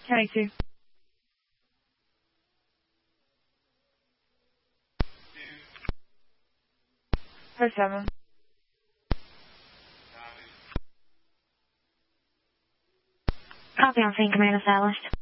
22. For 7. Copy on scene, Command established.